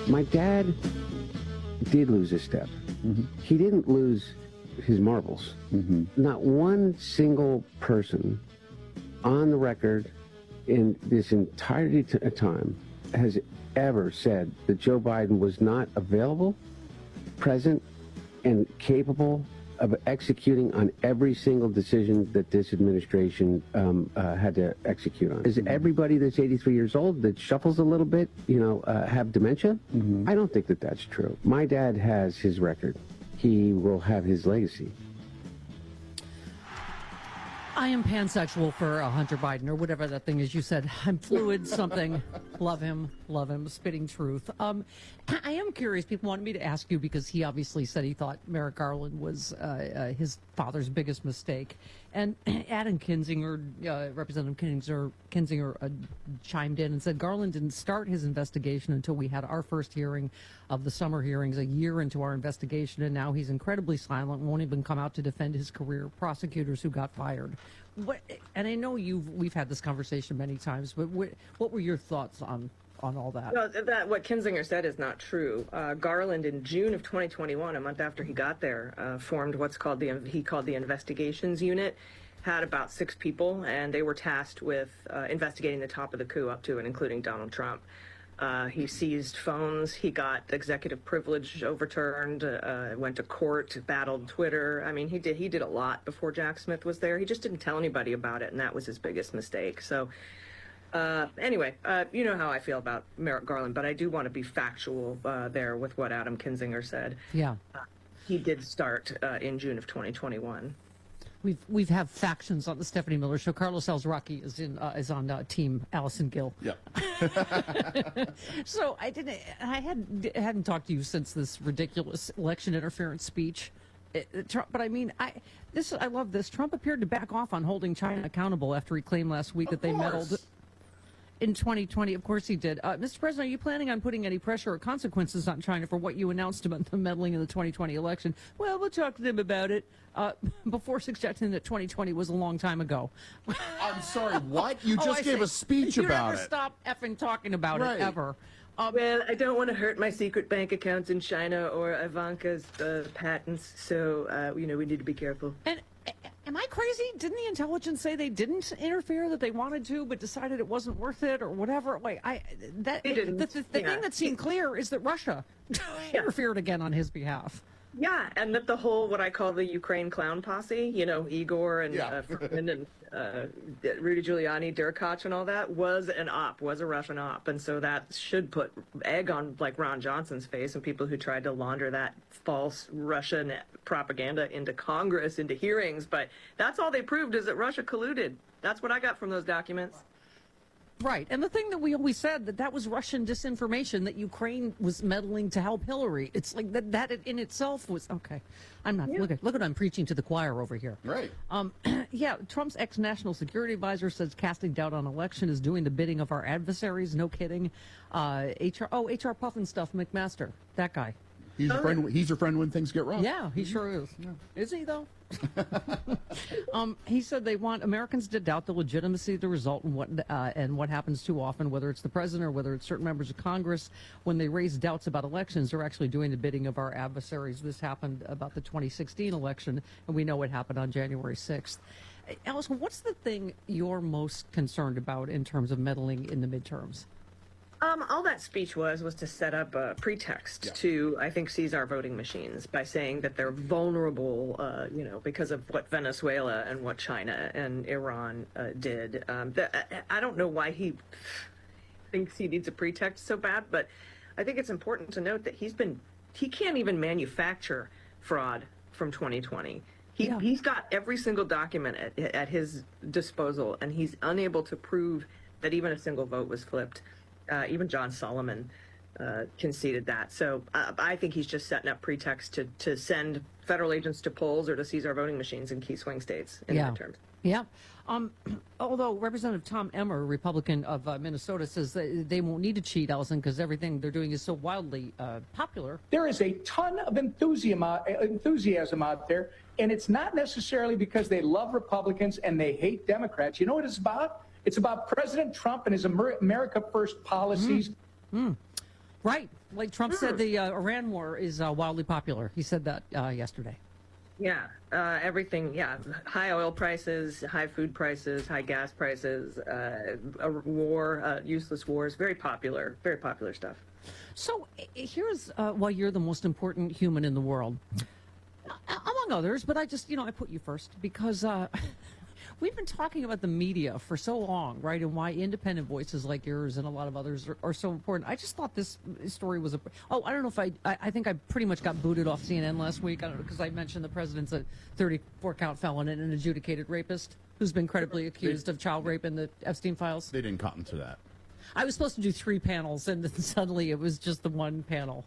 My dad did lose a step. He didn't lose his marbles. Not one single person on the record in this entirety of time has ever said that Joe Biden was not available, present, and capable of executing on every single decision that this administration had to execute on. Is everybody that's 83 years old that shuffles a little bit, have dementia? I don't think that that's true. My dad has his record. He will have his legacy. I am pansexual for Hunter Biden, or whatever that thing is you said. I'm fluid, something. Love him, spitting truth. I am curious. People wanted me to ask you, because he obviously said he thought Merrick Garland was his father's biggest mistake. And Adam Kinzinger, Representative Kinzinger chimed in and said Garland didn't start his investigation until we had our first hearing of the summer hearings a year into our investigation, and now he's incredibly silent, won't even come out to defend his career prosecutors who got fired. And I know we've had this conversation many times, but what were your thoughts on all that? Well, what Kinzinger said is not true. Garland, in June of 2021, a month after he got there, formed what's called the Investigations Unit. Had about 6 people, and they were tasked with investigating the top of the coup up to and including Donald Trump. He seized phones. He got executive privilege overturned. Went to court. Battled Twitter. I mean, he did a lot before Jack Smith was there. He just didn't tell anybody about it, and that was his biggest mistake. So. Anyway, you know how I feel about Merrick Garland, but I do want to be factual there with what Adam Kinzinger said. Yeah. He did start in June of 2021. We've have factions on the Stephanie Miller Show. Carlos Alzraki is on Team Allison Gill. Yeah. So I hadn't talked to you since this ridiculous election interference speech. But I mean, I love this. Trump appeared to back off on holding China accountable after he claimed last week that they meddled in 2020. Of course he did. Mr. President, are you planning on putting any pressure or consequences on China for what you announced about the meddling in the 2020 election? Well, we'll talk to them about it before suggesting that 2020 was a long time ago. I'm sorry, what? You just gave a speech about it. You never stop effing talking about it, ever. Well, I don't want to hurt my secret bank accounts in China or Ivanka's patents, so, we need to be careful. And am I crazy? Didn't the intelligence say they didn't interfere, that they wanted to, but decided it wasn't worth it or whatever? Wait, the thing that seemed clear is that Russia interfered again on his behalf. Yeah, and that the whole, what I call the Ukraine clown posse, Igor and Furman and Rudy Giuliani, Derkach and all that, was a Russian op. And so that should put egg on, like, Ron Johnson's face and people who tried to launder that false Russian propaganda into Congress, into hearings. But that's all they proved, is that Russia colluded. That's what I got from those documents. Right. And the thing that we always said, that was Russian disinformation, that Ukraine was meddling to help Hillary. It's like that in itself was, okay. I'm not, look what I'm preaching to the choir over here. Right. Trump's ex-national security advisor says casting doubt on election is doing the bidding of our adversaries. No kidding. HR Puffin stuff, McMaster, that guy. He's your friend when things get wrong. Yeah, he sure is. Yeah. Is he, though? He said they want Americans to doubt the legitimacy of the result and what happens too often, whether it's the president or whether it's certain members of Congress, when they raise doubts about elections, they're actually doing the bidding of our adversaries. This happened about the 2016 election, and we know what happened on January 6th. Allison, what's the thing you're most concerned about in terms of meddling in the midterms? All that speech was to set up a pretext to, I think, seize our voting machines by saying that they're vulnerable, because of what Venezuela and what China and Iran did. I don't know why he thinks he needs a pretext so bad, but I think it's important to note that he can't even manufacture fraud from 2020. He's got every single document at his disposal, and he's unable to prove that even a single vote was flipped. Even John Solomon conceded that. So I think he's just setting up pretext to send federal agents to polls or to seize our voting machines in key swing states in the midterms. Yeah. Although Representative Tom Emmer, Republican of Minnesota, says that they won't need to cheat, Allison, because everything they're doing is so wildly popular. There is a ton of enthusiasm out there, and it's not necessarily because they love Republicans and they hate Democrats. You know what it's about? It's about President Trump and his America First policies. Right. Like Trump said, the Iran war is wildly popular. He said that yesterday. Yeah, everything. Yeah, high oil prices, high food prices, high gas prices, a war, useless wars. Very popular stuff. So here's why you're the most important human in the world, among others. But I just, I put you first because we've been talking about the media for so long, right? And why independent voices like yours and a lot of others are so important. I just thought this story was I don't know if I think I pretty much got booted off CNN last week. I don't know, because I mentioned the president's a 34-count felon and an adjudicated rapist who's been credibly accused of child rape in the Epstein files. They didn't cotton to that. I was supposed to do 3 panels, and then suddenly it was just the one panel.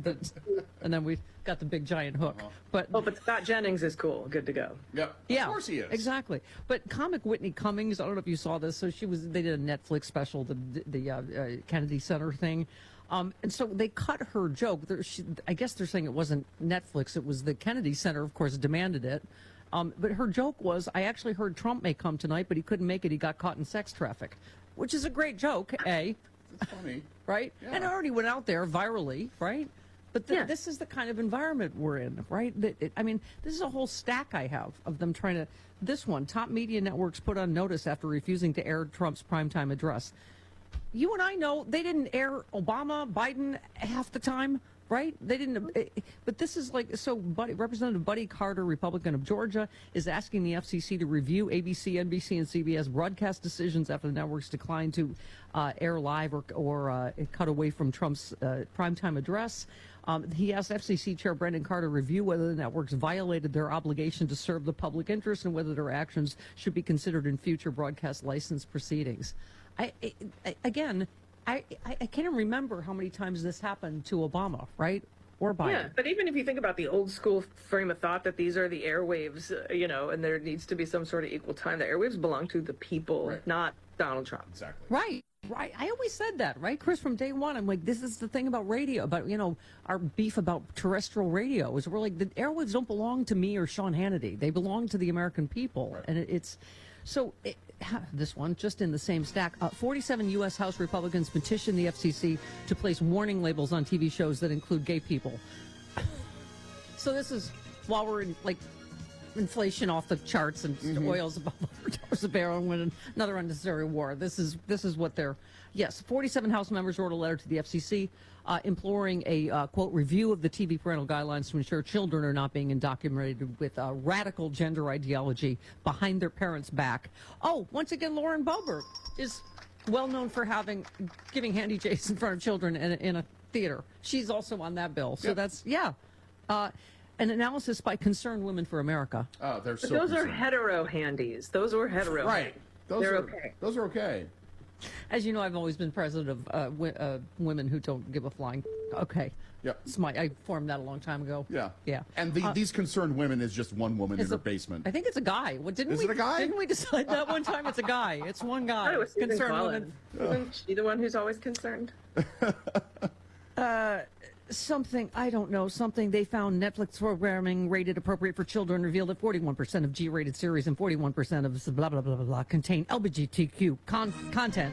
And then we got the big giant hook. But Scott Jennings is cool. Good to go. Yep. yeah, Of course he is. Exactly. But comic Whitney Cummings, I don't know if you saw this. So they did a Netflix special, the Kennedy Center thing. And so they cut her joke. I guess they're saying it wasn't Netflix. It was the Kennedy Center, of course, demanded it. But her joke was, I actually heard Trump may come tonight, but he couldn't make it. He got caught in sex traffic, which is a great joke, It's funny. right? Yeah. And it already went out there virally, right? But this is the kind of environment we're in, right? I mean, this is a whole stack I have of them trying to. This one, top media networks put on notice after refusing to air Trump's primetime address. You and I know they didn't air Obama, Biden half the time, right? They didn't. But this is like, so Representative Buddy Carter, Republican of Georgia, is asking the FCC to review ABC, NBC, and CBS broadcast decisions after the networks declined to air live or cut away from Trump's primetime address. He asked FCC Chair Brendan Carter to review whether the networks violated their obligation to serve the public interest and whether their actions should be considered in future broadcast license proceedings. I can't even remember how many times this happened to Obama, right? Or Biden. Yeah, but even if you think about the old school frame of thought that these are the airwaves, and there needs to be some sort of equal time, the airwaves belong to the people, Right. not Donald Trump. Exactly. Right. I always said that, right, Chris, from day one. I'm like, this is the thing about radio, about, our beef about terrestrial radio is we're like, the airwaves don't belong to me or Sean Hannity. They belong to the American people. Right. And it's so this one, just in the same stack, 47 U.S. House Republicans petitioned the FCC to place warning labels on TV shows that include gay people. So this is while we're in, like, inflation off the charts and oil's above $100 a barrel and win another unnecessary war. This is what they're. Yes, 47 House members wrote a letter to the FCC imploring a, quote, review of the TV parental guidelines to ensure children are not being indoctrinated with radical gender ideology behind their parents' back. Oh, once again, Lauren Boebert is well known for giving handy J's in front of children in a theater. She's also on that bill. So that's, an analysis by Concerned Women for America. Oh, they're so Those concerned. are hetero handies. Those were hetero. Right. They're okay. Those are okay. As you know, I've always been president of women who don't give a flying. Okay. Yep. I formed that a long time ago. Yeah. Yeah. And these concerned women is just one woman in her basement. I think it's a guy. What didn't Is we? it a guy? Didn't we decide that one time? It's a guy. It's one guy. It was Susan Concerned Collins. women. Isn't she the one who's always concerned? Something, I don't know, something they found Netflix programming rated appropriate for children revealed that 41% of G-rated series and 41% of blah, blah, blah, blah, blah contain LGBTQ content.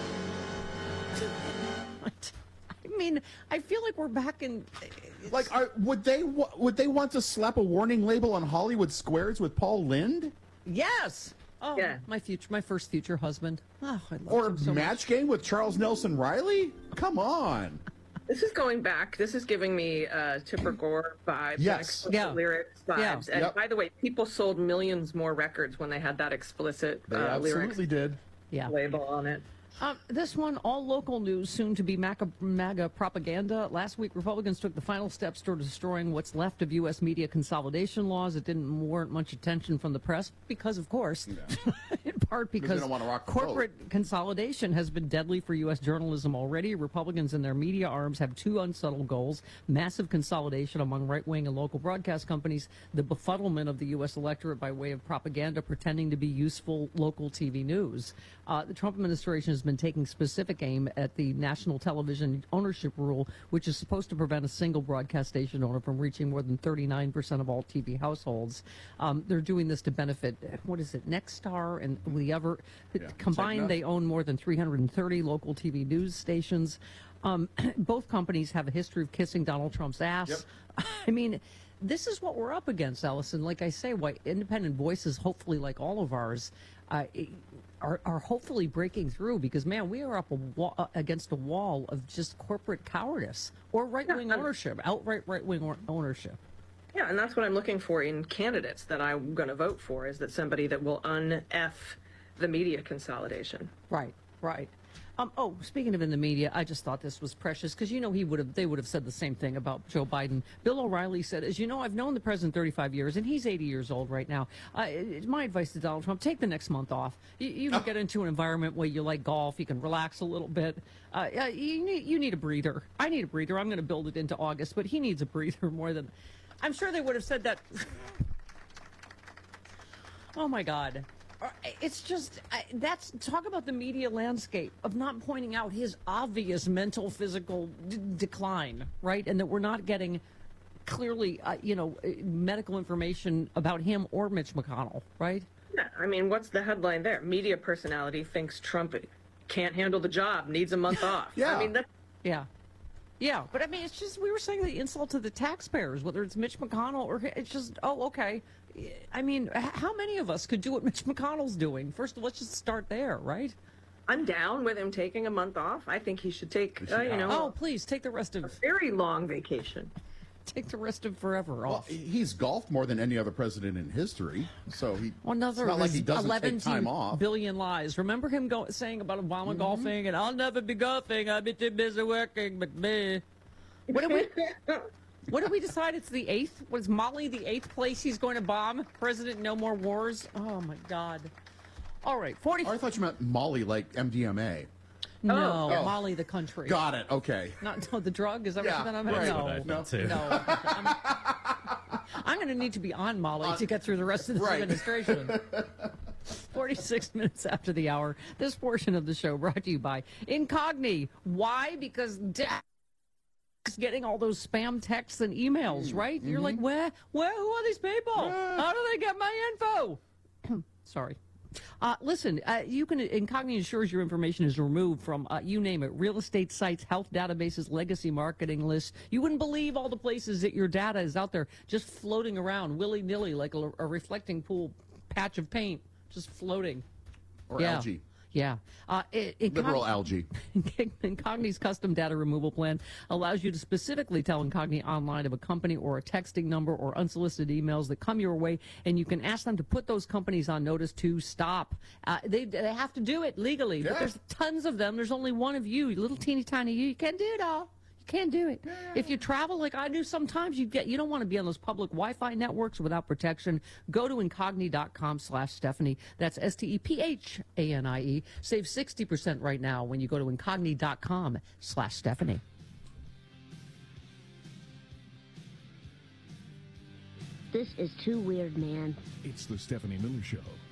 I mean, I feel like we're back in... Like, would they want to slap a warning label on Hollywood Squares with Paul Lynde? Yes! Oh, Yeah. my first future husband. Oh, I love Or him so Match much. Game with Charles Nelson Riley? Come on. This is going back. This is giving me Tipper Gore vibes. Yes. And explicit Yeah. lyrics vibes. Yeah. And Yep. by the way, people sold millions more records when they had that explicit They lyrics absolutely did. Yeah. label on it. This one, all local news, soon to be MAGA propaganda. Last week, Republicans took the final steps toward destroying what's left of U.S. media consolidation laws. It didn't warrant much attention from the press because, of course, in part they because don't wanna rock the corporate consolidation has been deadly for U.S. journalism already. Republicans and their media arms have two unsubtle goals: massive consolidation among right-wing and local broadcast companies, the befuddlement of the U.S. electorate by way of propaganda pretending to be useful local TV news. The Trump administration has been taking specific aim at the national television ownership rule, which is supposed to prevent a single broadcast station owner from reaching more than 39% of all TV households. They're doing this to benefit, what is it, Nexstar and the other. Yeah. Combined, Tegna. they own more than 330 local TV news stations. Both companies have a history of kissing Donald Trump's ass. Yep. I mean, this is what we're up against, Ellison. Like I say, why independent voices, hopefully like all of ours, are hopefully breaking through, because, man, we are up against a wall of just corporate cowardice or right-wing ownership, outright right-wing ownership. Yeah, and that's what I'm looking for in candidates that I'm going to vote for, is that somebody that will un-F the media consolidation. Right, right. Speaking of in the media, I just thought this was precious, because, you know, they would have said the same thing about Joe Biden. Bill O'Reilly said, as you know, I've known the president 35 years, and he's 80 years old right now. My advice to Donald Trump, take the next month off. You can get into an environment where you like golf, you can relax a little bit. You need a breather. I need a breather. I'm going to build it into August, but he needs a breather more than... I'm sure they would have said that. Oh, my God. It's just, that's, talk about the media landscape of not pointing out his obvious mental, physical decline, right? And that we're not getting clearly, medical information about him or Mitch McConnell, right? Yeah, I mean, what's the headline there? Media personality thinks Trump can't handle the job, needs a month off. Yeah. I mean, that. Yeah. Yeah, but I mean, it's just, we were saying the insult to the taxpayers, whether it's Mitch McConnell or it's just, okay. I mean, how many of us could do what Mitch McConnell's doing? First, let's just start there, right? I'm down with him taking a month off. I think he should take, Please take the rest a of very long vacation. take the rest of forever Well, off. he's golfed more than any other president in history, so it's Another not of like his he doesn't take 11 time off. billion lies. Remember him saying about Obama golfing, and I'll never be golfing. I'll be too busy working, but me. What did we decide? It's the 8th? Was Mali the 8th place he's going to bomb? President No More Wars? Oh, my God. All right, 40. Oh, I thought you meant Molly, like MDMA. No, Oh. Mali the country. Got it. Okay. Not the drug? Is that Yeah, what you meant? right. No. That's what I thought, too. No. I'm going to need to be on Molly to get through the rest of this Right. administration. 46 minutes after the hour. This portion of the show brought to you by Incogni. Why? Because getting all those spam texts and emails, right? You're like, where? Who are these people? How do they get my info? Sorry. Listen, Incogni ensures your information is removed from, you name it, real estate sites, health databases, legacy marketing lists. You wouldn't believe all the places that your data is out there just floating around willy-nilly like a reflecting pool patch of paint, just floating. Or algae. Yeah. Liberal algae. Incogni's custom data removal plan allows you to specifically tell Incogni online of a company or a texting number or unsolicited emails that come your way, and you can ask them to put those companies on notice to stop. They have to do it legally, but there's tons of them. There's only one of you, little teeny tiny you. You can't do it all. Can't do it. If you travel like I do sometimes, you don't want to be on those public Wi-Fi networks without protection. Go to incogni.com/Stephanie. That's STEPHANIE. Save 60% right now when you go to incogni.com/Stephanie. This is too weird, man. It's the Stephanie Miller Show.